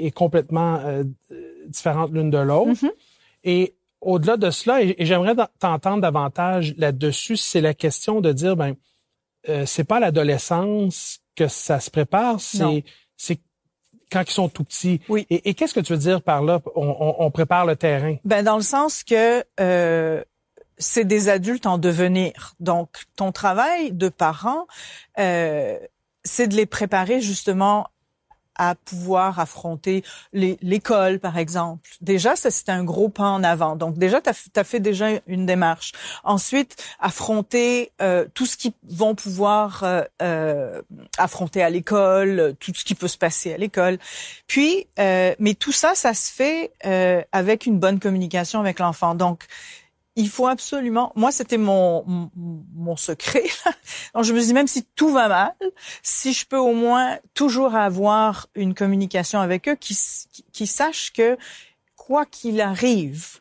est complètement différente l'une de l'autre. Mm-hmm. Et au-delà de cela, et j'aimerais t'entendre davantage là-dessus, c'est la question de dire, c'est pas à l'adolescence que ça se prépare, c'est quand ils sont tout petits. Oui. Et qu'est-ce que tu veux dire par là, on prépare le terrain? Dans le sens que c'est des adultes en devenir. Donc, ton travail de parent, c'est de les préparer justement à pouvoir affronter l'école, par exemple. Déjà, ça, c'est un gros pas en avant. Donc, déjà, t'as fait déjà une démarche. Ensuite, affronter tout ce qu'ils vont pouvoir affronter à l'école, tout ce qui peut se passer à l'école. Puis, mais tout ça, ça se fait avec une bonne communication avec l'enfant. Donc, il faut absolument... Moi, c'était mon secret. Donc, je me dis, même si tout va mal, si je peux au moins toujours avoir une communication avec eux qui sachent que, quoi qu'il arrive,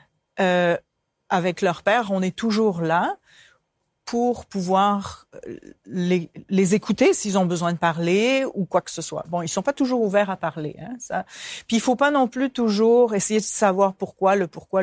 avec leur père, on est toujours là pour pouvoir les écouter s'ils ont besoin de parler ou quoi que ce soit. Bon, ils sont pas toujours ouverts à parler, hein, ça. Puis il faut pas non plus toujours essayer de savoir le pourquoi.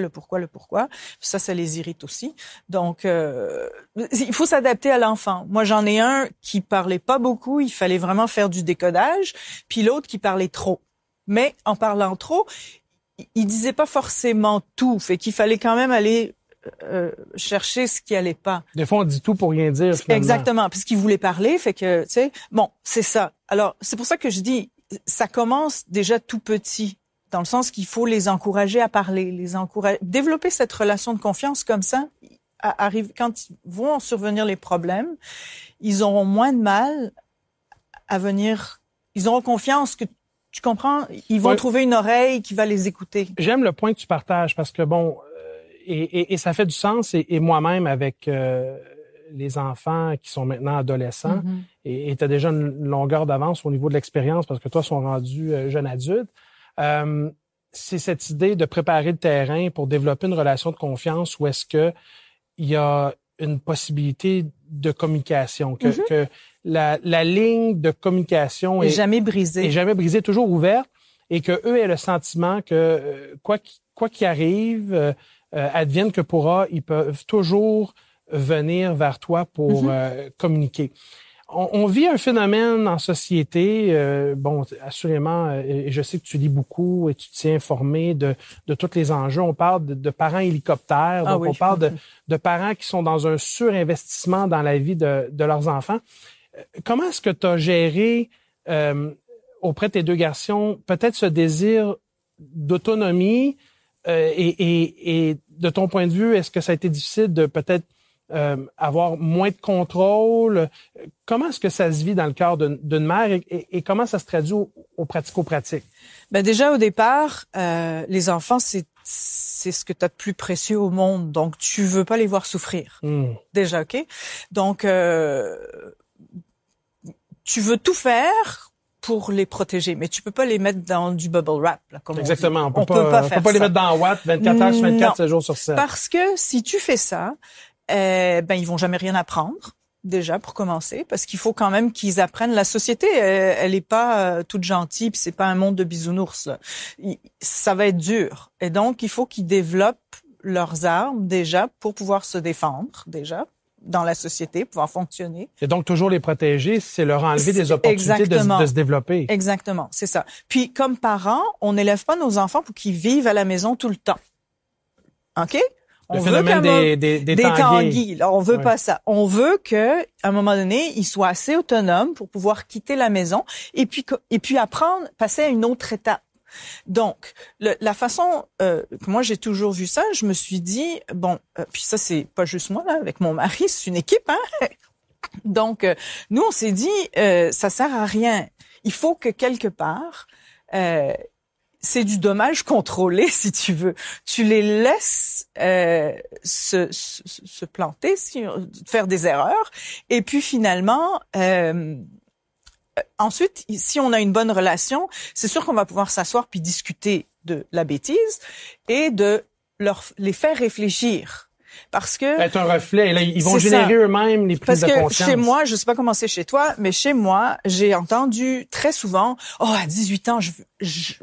Ça les irrite aussi. Donc il faut s'adapter à l'enfant. Moi, j'en ai un qui parlait pas beaucoup, il fallait vraiment faire du décodage, puis l'autre qui parlait trop. Mais en parlant trop, il disait pas forcément tout, fait qu'il fallait quand même aller chercher ce qui allait pas. Des fois, on dit tout pour rien dire, finalement. Exactement, puisqu'il voulait parler, fait que, tu sais, bon, c'est ça. Alors, c'est pour ça que je dis, ça commence déjà tout petit, dans le sens qu'il faut les encourager à parler, développer cette relation de confiance comme ça, arrive quand vont survenir les problèmes, ils auront moins de mal à venir, ils auront confiance que, tu comprends, ils vont trouver une oreille qui va les écouter. J'aime le point que tu partages, parce que bon, et ça fait du sens, et moi-même avec les enfants qui sont maintenant adolescents, et tu as déjà une longueur d'avance au niveau de l'expérience parce que toi, sont rendus jeunes adultes, c'est cette idée de préparer le terrain pour développer une relation de confiance où est-ce que il y a une possibilité de communication, que la ligne de communication est jamais brisée, toujours ouverte, et que eux aient le sentiment que quoi qu'il arrive, advienne que pourra, ils peuvent toujours venir vers toi pour communiquer. On vit un phénomène en société, assurément, et je sais que tu lis beaucoup et tu te tiens informé de tous les enjeux. On parle de parents hélicoptères, donc on parle de parents qui sont dans un surinvestissement dans la vie de leurs enfants. Comment est-ce que tu as géré auprès de tes deux garçons peut-être ce désir d'autonomie et de ton point de vue, est-ce que ça a été difficile de peut-être avoir moins de contrôle? Comment est-ce que ça se vit dans le cœur d'une mère et comment ça se traduit au pratico-pratique? Déjà, au départ, les enfants, c'est ce que tu as de plus précieux au monde. Donc, tu veux pas les voir souffrir. Déjà, OK? Donc, tu veux tout faire pour les protéger, mais tu peux pas les mettre dans du bubble wrap, là, comme exactement. On peut pas les mettre dans Watt 24 heures sur 24, 7 jours sur 7. Parce que si tu fais ça, ils vont jamais rien apprendre, déjà, pour commencer, parce qu'il faut quand même qu'ils apprennent. La société, elle est pas toute gentille, puis c'est pas un monde de bisounours, là. Ça va être dur. Et donc, il faut qu'ils développent leurs armes, déjà, pour pouvoir se défendre, déjà, dans la société, pouvoir fonctionner. Et donc, toujours les protéger, c'est leur enlever des opportunités de se développer. Exactement, c'est ça. Puis, comme parents, on n'élève pas nos enfants pour qu'ils vivent à la maison tout le temps. OK? Le phénomène des tanguis. On veut pas ça. On veut que, à un moment donné, ils soient assez autonomes pour pouvoir quitter la maison et puis apprendre, passer à une autre étape. Donc, la façon que moi j'ai toujours vu ça, je me suis dit puis ça c'est pas juste moi là, avec mon mari, c'est une équipe, hein. Donc nous on s'est dit ça sert à rien. Il faut que quelque part c'est du dommage contrôlé si tu veux. Tu les laisses se planter, faire des erreurs, et puis finalement. Ensuite, si on a une bonne relation, c'est sûr qu'on va pouvoir s'asseoir puis discuter de la bêtise et de les faire réfléchir. Parce que... Être un reflet. Là, ils vont générer eux-mêmes les prises de conscience. Parce que chez moi, je sais pas comment c'est chez toi, mais chez moi, j'ai entendu très souvent, à 18 ans,